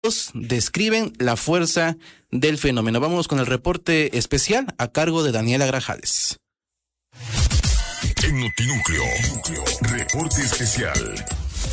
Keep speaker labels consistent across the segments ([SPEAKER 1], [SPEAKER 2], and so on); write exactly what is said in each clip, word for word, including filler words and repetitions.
[SPEAKER 1] describen la fuerza del fenómeno. Vamos con el reporte especial a cargo de Daniela Grajales.
[SPEAKER 2] En Notinúcleo, reporte especial.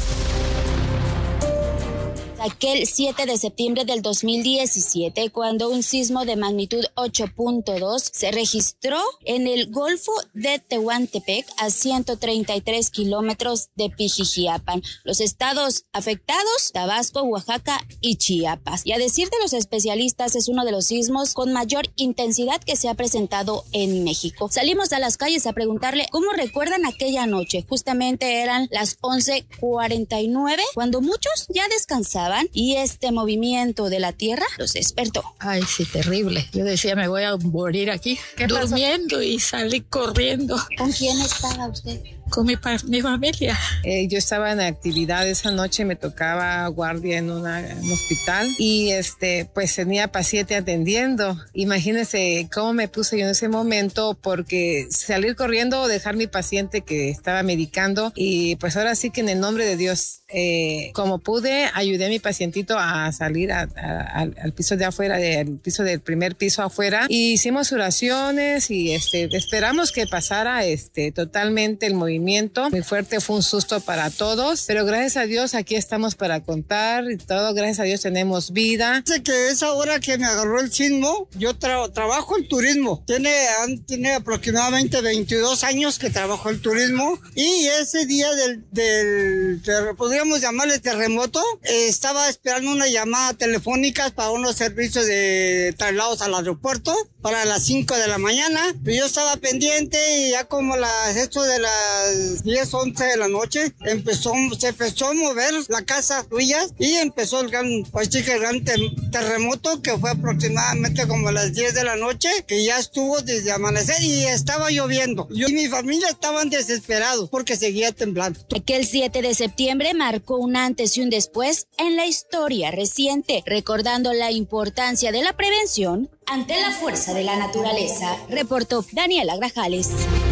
[SPEAKER 3] Aquel siete de septiembre del dos mil diecisiete, cuando un sismo de magnitud ocho punto dos se registró en el Golfo de Tehuantepec, a ciento treinta y tres kilómetros de Pijijiapan. Los estados afectados, Tabasco, Oaxaca y Chiapas. Y a decir de los especialistas, es uno de los sismos con mayor intensidad que se ha presentado en México. Salimos a las calles a preguntarle cómo recuerdan aquella noche. Justamente eran las once cuarenta y nueve, cuando muchos ya descansaban y este movimiento de la tierra los despertó.
[SPEAKER 4] Ay, sí, terrible. Yo decía, me voy a morir aquí, durmiendo pasó? Y salí corriendo.
[SPEAKER 3] ¿Con quién estaba usted?
[SPEAKER 4] Con mi, mi familia.
[SPEAKER 5] Eh, yo estaba en actividad esa noche, me tocaba guardia en, una, en un hospital y este, pues tenía paciente atendiendo. Imagínense cómo me puse yo en ese momento, porque salir corriendo o dejar mi paciente que estaba medicando, y pues ahora sí que en el nombre de Dios, eh, como pude, ayudé a mi pacientito a salir a, a, al, al piso de afuera, del piso del primer piso afuera, y hicimos oraciones y este, esperamos que pasara este, totalmente el movimiento. Muy fuerte, fue un susto para todos, pero gracias a Dios aquí estamos para contar y todo, gracias a Dios tenemos vida.
[SPEAKER 6] Sé que esa hora que me agarró el sismo, yo tra- trabajo en turismo, tiene, tiene aproximadamente veintidós años que trabajo en turismo, y ese día del, del ter- podríamos llamarle terremoto, eh, estaba esperando una llamada telefónica para unos servicios de traslados al aeropuerto para las cinco de la mañana, pero yo estaba pendiente y ya como las, esto de las diez, once de la noche, empezó, se empezó a mover la casa suya y empezó el gran, pues sí que el gran te, terremoto, que fue aproximadamente como a las diez de la noche, que ya estuvo desde amanecer y estaba lloviendo. Yo y mi familia estaban desesperados porque seguía temblando.
[SPEAKER 3] Aquel siete de septiembre marcó un antes y un después en la historia reciente, recordando la importancia de la prevención ante la fuerza de la naturaleza, reportó Daniela Grajales.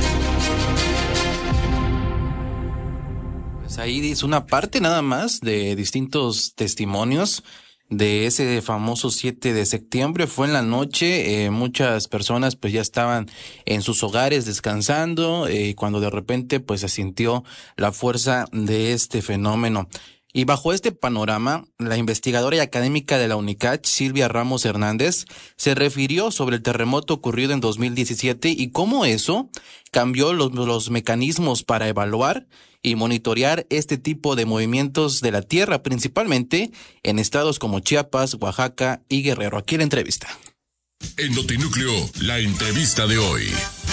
[SPEAKER 1] Pues ahí es una parte nada más de distintos testimonios de ese famoso siete de septiembre. Fue en la noche, eh, muchas personas pues ya estaban en sus hogares descansando, eh, cuando de repente pues se sintió la fuerza de este fenómeno. Y bajo este panorama, la investigadora y académica de la UNICACH, Silvia Ramos Hernández, se refirió sobre el terremoto ocurrido en dos mil diecisiete y cómo eso cambió los, los mecanismos para evaluar y monitorear este tipo de movimientos de la Tierra, principalmente en estados como Chiapas, Oaxaca y Guerrero. Aquí la entrevista.
[SPEAKER 2] En Notinúcleo, la entrevista de hoy.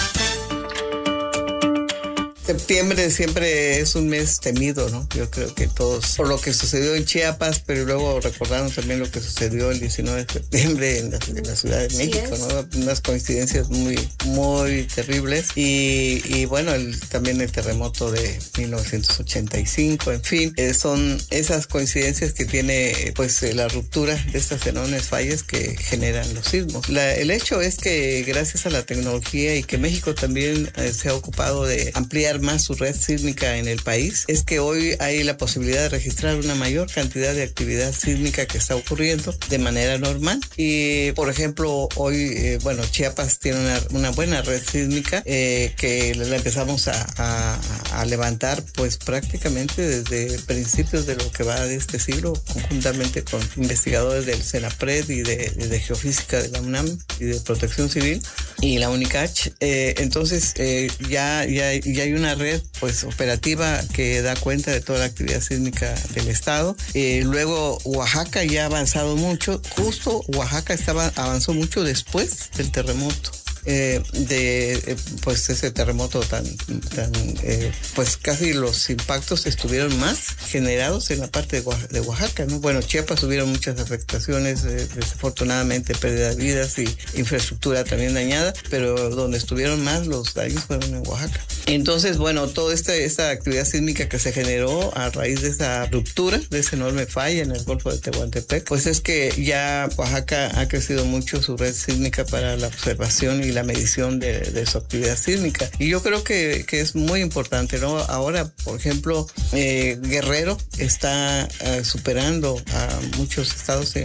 [SPEAKER 7] Septiembre siempre es un mes temido, ¿no? Yo creo que todos, por lo que sucedió en Chiapas, pero luego recordaron también lo que sucedió el diecinueve de septiembre en la, en la Ciudad de México, ¿no? Unas coincidencias muy, muy terribles. Y, y bueno, el, también el terremoto de mil novecientos ochenta y cinco, en fin, eh, son esas coincidencias que tiene, pues, eh, la ruptura de estas enormes fallas que generan los sismos. La, el hecho es que gracias a la tecnología y que México también eh, se ha ocupado de ampliar más su red sísmica en el país, es que hoy hay la posibilidad de registrar una mayor cantidad de actividad sísmica que está ocurriendo de manera normal. Y por ejemplo, hoy, eh, bueno, Chiapas tiene una, una buena red sísmica eh, que la empezamos a, a, a levantar pues prácticamente desde principios de lo que va de este siglo, conjuntamente con investigadores del CENAPRED y de, de Geofísica de la UNAM y de Protección Civil y la UNICACH. Eh, entonces eh, ya, ya, ya hay una red pues operativa que da cuenta de toda la actividad sísmica del estado. Eh, luego Oaxaca ya ha avanzado mucho, justo Oaxaca estaba, avanzó mucho después del terremoto. Eh, de eh, pues ese terremoto tan, tan eh, pues casi los impactos estuvieron más generados en la parte de, Oaxaca, de Oaxaca, ¿no? Bueno, Chiapas hubieron muchas afectaciones, eh, desafortunadamente pérdida de vidas y infraestructura también dañada, pero donde estuvieron más los daños fueron en Oaxaca. Entonces, bueno, toda esta, esta actividad sísmica que se generó a raíz de esa ruptura, de esa enorme falla en el Golfo de Tehuantepec, pues es que ya Oaxaca ha crecido mucho su red sísmica para la observación y la medición de, de su actividad sísmica. Y yo creo que, que es muy importante, ¿no? Ahora, por ejemplo, eh, Guerrero está uh, superando a muchos estados